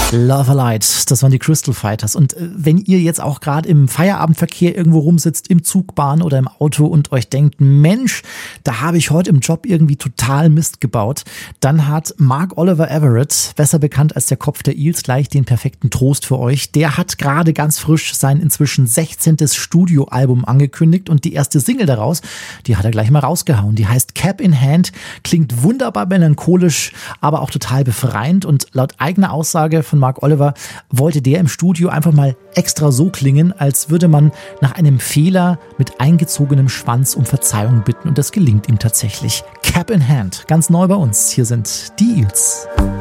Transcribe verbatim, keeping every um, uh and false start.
Love Alight, das waren die Crystal Fighters. Und äh, wenn ihr jetzt auch gerade im Feierabendverkehr irgendwo rumsitzt, im Zug, Bahn oder im Auto und euch denkt, Mensch, da habe ich heute im Job irgendwie total Mist gebaut, dann hat Mark Oliver Everett, besser bekannt als der Kopf der Eels, gleich den perfekten Trost für euch. Der hat gerade ganz frisch sein inzwischen sechzehntes Studioalbum angekündigt und die erste Single daraus, die hat er gleich mal rausgehauen. Die heißt Cap in Hand, klingt wunderbar melancholisch, aber auch total befreiend und laut eigener Aussage von Mark Oliver wollte der im Studio einfach mal extra so klingen, als würde man nach einem Fehler mit eingezogenem Schwanz um Verzeihung bitten und das gelingt ihm tatsächlich. Cap in Hand, ganz neu bei uns. Hier sind die Eels.